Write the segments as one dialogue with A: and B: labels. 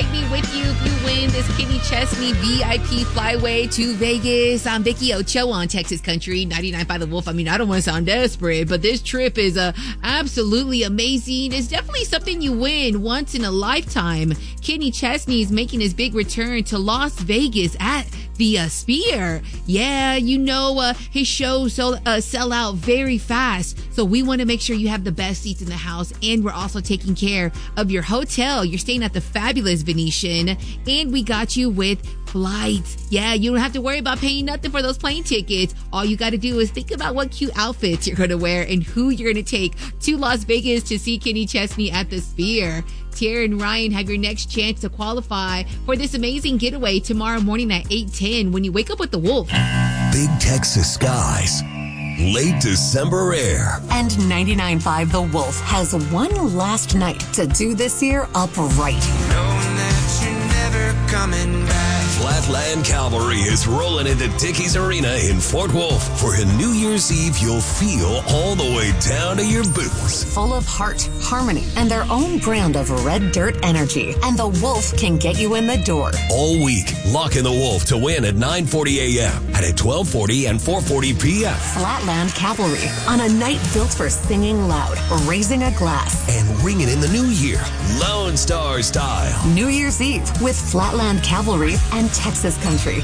A: Chesney with you if you win this Kenny Chesney VIP flyway to Vegas. I'm Vicky Ochoa on Texas Country 99.5 The Wolf. I mean, I don't want to sound desperate, but this trip is absolutely amazing. It's definitely something you win once in a lifetime. Kenny Chesney is making his big return to Las Vegas at the Sphere. Yeah, his shows sell out very fast. So we want to make sure you have the best seats in the house. And we're also taking care of your hotel. You're staying at the fabulous Venetian. And we got you with flights. Yeah, you don't have to worry about paying nothing for those plane tickets. All you got to do is think about what cute outfits you're going to wear and who you're going to take to Las Vegas to see Kenny Chesney at the Sphere. Tara and Ryan have your next chance to qualify for this amazing getaway tomorrow morning at 8:10 when you wake up with the Wolf.
B: Big Texas skies, late December air.
C: And 99.5 The Wolf has one last night to do this year up right.
D: Knowing that you're never coming back.
B: Flatland Cavalry is rolling into Dickies Arena in Fort Worth for a New Year's Eve you'll feel all the way down to your boots.
C: Full of heart, harmony, and their own brand of red dirt energy. And the Wolf can get you in the door.
B: All week, lock in the Wolf to win at 9:40 a.m. and at 12:40 and 4:40 p.m.
C: Flatland Cavalry on a night built for singing loud, raising a glass,
B: and ringing in the new year, Lone Star style.
C: New Year's Eve with Flatland Cavalry and Texas Country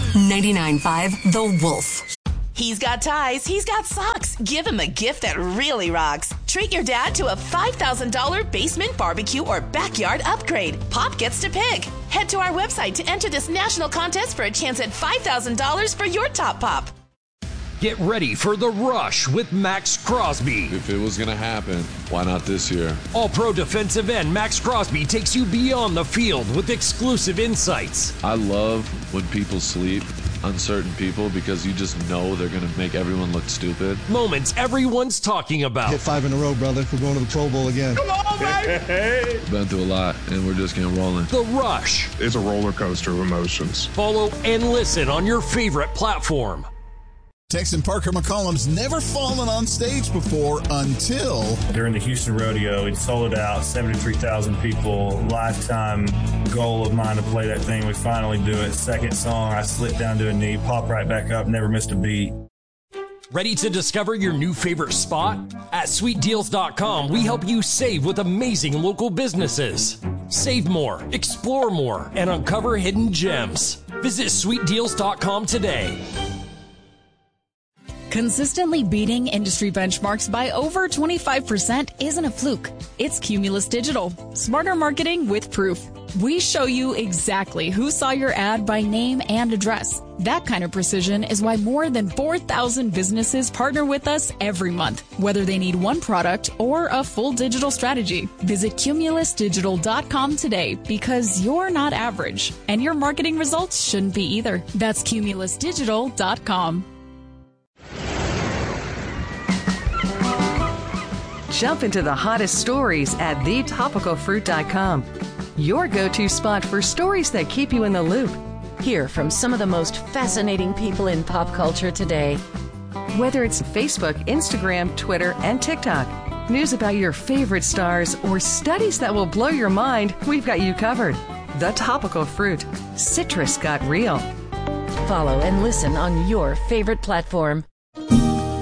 C: 99.5 The Wolf.
E: He's got ties, he's got socks. Give him a gift that really rocks. Treat your dad to a $5,000 basement barbecue or backyard upgrade. Pop gets to pick. Head to our website to enter this national contest for a chance at $5,000 for your top pop.
F: Get ready for The Rush with Max Crosby.
G: If it was going to happen, why not this year?
F: All-pro defensive end Max Crosby takes you beyond the field with exclusive insights.
G: I love when people sleep, uncertain people, because you just know they're going to make everyone look stupid.
F: Moments everyone's talking about.
H: Hit 5 in a row, brother. We're going to the Pro Bowl again.
G: Come on, baby! Been through a lot, and we're just getting rolling.
F: The Rush.
I: It's a roller coaster of emotions.
F: Follow and listen on your favorite platform.
J: Texan Parker McCollum's never fallen on stage before until...
K: During the Houston Rodeo, it sold out, 73,000 people. Lifetime goal of mine to play that thing. We finally do it. Second song, I slipped down to a knee, popped right back up, never missed a beat.
F: Ready to discover your new favorite spot? At sweetdeals.com, we help you save with amazing local businesses. Save more, explore more, and uncover hidden gems. Visit sweetdeals.com today.
L: Consistently beating industry benchmarks by over 25% isn't a fluke. It's Cumulus Digital. Smarter marketing with proof. We show you exactly who saw your ad by name and address. That kind of precision is why more than 4,000 businesses partner with us every month, whether they need one product or a full digital strategy. Visit cumulusdigital.com today because you're not average, and your marketing results shouldn't be either. That's cumulusdigital.com.
M: Jump into the hottest stories at thetopicalfruit.com. Your go-to spot for stories that keep you in the loop.
N: Hear from some of the most fascinating people in pop culture today.
M: Whether it's Facebook, Instagram, Twitter, and TikTok, news about your favorite stars, or studies that will blow your mind, we've got you covered. The Topical Fruit. Citrus got real.
N: Follow and listen on your favorite platform.